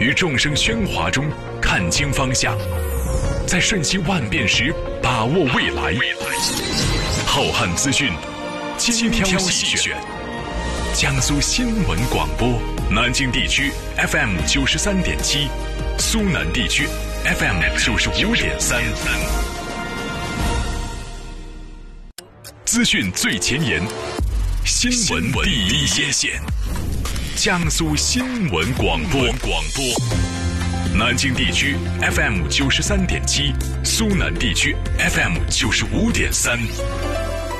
于众生喧哗中看清方向，在瞬息万变时把握未来。浩瀚资讯，精挑细选。江苏新闻广播，南京地区 FM 93.7，苏南地区 FM 95.3。资讯最前沿，新闻第一线。江苏新闻广播，南京地区 FM 93.7，苏南地区 FM 95.3。